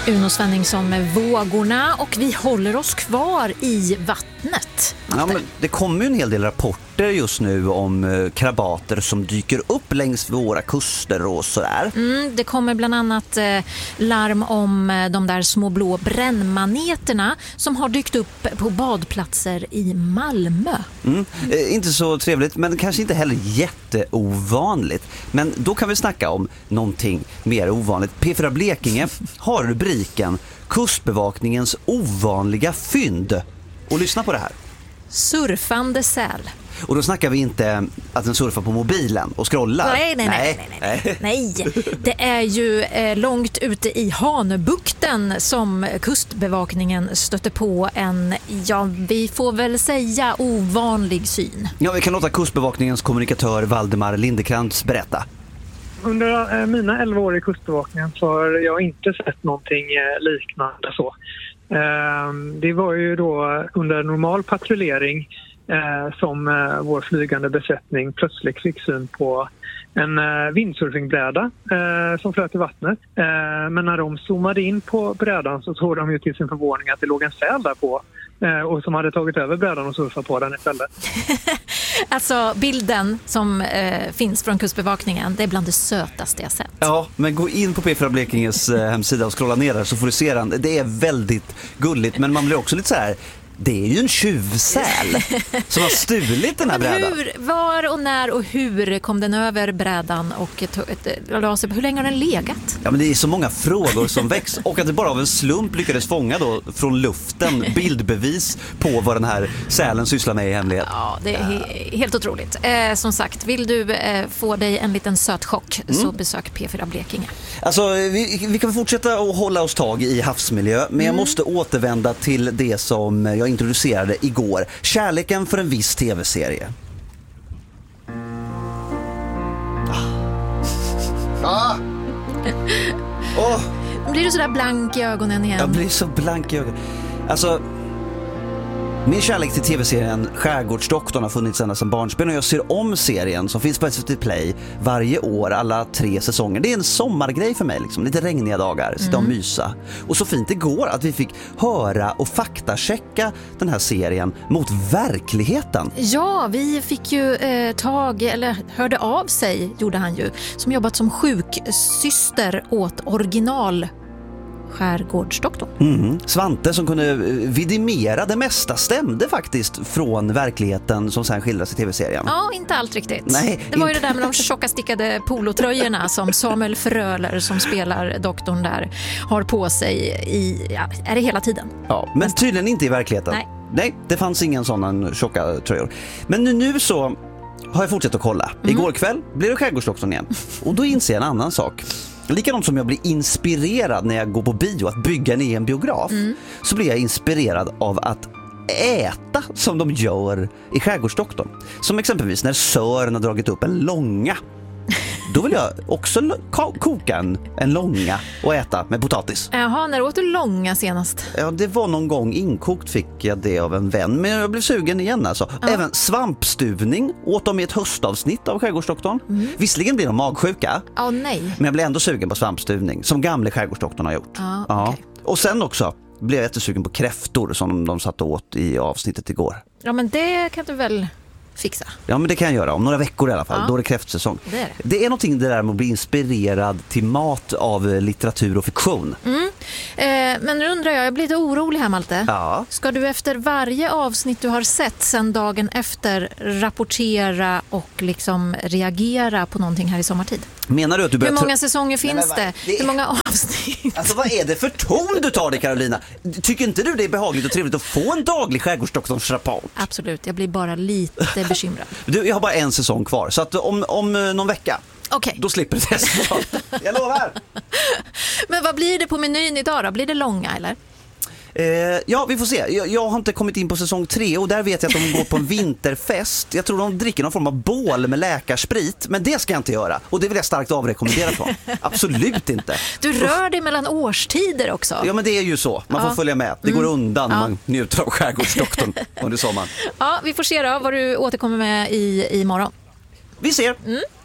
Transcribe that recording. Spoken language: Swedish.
Uno Svenningsson med Vågorna och vi håller oss kvar i vattnet. Ja, men det kommer ju en hel del rapporter just nu om krabater som dyker upp längs våra kuster och sådär. Det kommer bland annat larm om de där små blå brännmaneterna som har dykt upp på badplatser i Malmö. Inte så trevligt, men kanske inte heller jätteovanligt. Men då kan vi snacka om någonting mer ovanligt. P4 Blekinge har rubriken Kustbevakningens ovanliga fynd. Och lyssna på det här. Surfande säl. Och då snackar vi inte att den surfar på mobilen och scrollar. Nej. Det är ju långt ute i Hanöbukten som Kustbevakningen stötte på en, vi får väl säga ovanlig syn. Ja, vi kan låta Kustbevakningens kommunikatör Valdemar Lindekrantz berätta. Under mina 11 år i Kustbevakningen så har jag inte sett någonting liknande så. Det var ju då under normal patrullering som vår flygande besättning plötsligt fick syn på en windsurfingbräda som flöt i vattnet. Men när de zoomade in på brädan så såg de ju till sin förvåning att det låg en säl där på och som hade tagit över brädan och surfat på den istället. Alltså bilden som finns från Kustbevakningen, det är bland det sötaste jag sett. Ja, men gå in på P4 Blekinges hemsida och scrolla ner där så får du se den. Det är väldigt gulligt, men man blir också lite så här. Det är ju en tjuvsäl som har stulit den här brädan. Var och när och hur kom den över brädan och hur länge har den legat? Ja, men det är så många frågor som väcks och att det bara av en slump lyckades fånga då från luften bildbevis på vad den här sälen sysslar med i hemlighet. Ja, det är helt otroligt. Som sagt, vill du få dig en liten söt chock så besök P4 Blekinge. Alltså, vi kan fortsätta att hålla oss tag i havsmiljö, men jag måste återvända till det som jag introducerade igår. Kärleken för en viss tv-serie. Blir du sådär blank i ögonen igen? Jag blir så blank i ögonen. Alltså, min kärlek till tv-serien Skärgårdsdoktorn har funnits ända sedan barnsben och jag ser om serien som finns på SVT Play varje år, alla 3 säsonger. Det är en sommargrej för mig, liksom. Lite regniga dagar, sitta och mysa. Och så fint det går att vi fick höra och faktachecka den här serien mot verkligheten. Ja, vi fick ju hörde av sig, gjorde han ju, som jobbat som sjuksyster åt original Skärgårdsdoktorn. Svante som kunde vidimera det mesta stämde faktiskt från verkligheten som sen skildras i tv-serien. Ja, inte allt riktigt. Nej, det var ju det där med de tjocka stickade polotröjorna som Samuel Fröler som spelar doktorn där har på sig är det hela tiden. Ja, men tydligen inte i verkligheten. Nej, det fanns ingen sån tjocka tröjor. Men nu så har jag fortsatt att kolla. Igår kväll blev det Skärgårdsdoktorn igen. Och då inser jag en annan sak. Likadant som jag blir inspirerad när jag går på bio att bygga en egen biograf, så blir jag inspirerad av att äta som de gör i Skärgårdsdoktorn. Som exempelvis när Sören har dragit upp en långa. Då vill jag också koka en långa och äta med potatis. Jaha, när åt du långa senast? Ja, det var någon gång inkokt fick jag det av en vän. Men jag blev sugen igen alltså. Ja. Även svampstuvning åt de i ett höstavsnitt av Skärgårdsdoktorn. Visserligen blir de magsjuka. Nej. Men jag blev ändå sugen på svampstuvning, som gamle Skärgårdsdoktorn har gjort. Okay. Och sen också blev jag jättesugen på kräftor som de satt åt i avsnittet igår. Ja, men det kan du väl fixa? Ja, men det kan jag göra om några veckor i alla fall. Då är det kräftsäsong. Det är någonting det där med att bli inspirerad till mat av litteratur och fiktion. Men nu undrar jag blir lite orolig här, Malte. Ja. Ska du efter varje avsnitt du har sett sen dagen efter rapportera och liksom reagera på någonting här i sommartid? Menar du att du börjar... Hur många säsonger finns det? Hur många avsnitt? Alltså vad är det för ton du tar dig, Carolina? Tycker inte du det är behagligt och trevligt att få en daglig Skärgårdsdoktorns rapport? Absolut, jag blir bara lite bekymrad. Du, jag har bara en säsong kvar, så att om någon vecka då slipper du det. Jag lovar. Men vad blir det på menyn idag då? Blir det långa eller? Ja, vi får se. Jag har inte kommit in på säsong 3 och där vet jag att de går på en vinterfest. Jag tror de dricker någon form av bål med läkarsprit, men det ska jag inte göra. Och det vill jag starkt avrekommendera från. Absolut inte. Du rör dig mellan årstider också. Ja, men det är ju så. Man får följa med. Det går undan när man njuter av Skärgårdsdoktorn under sommaren. Ja, vi får se då vad du återkommer med i morgon. Vi ser.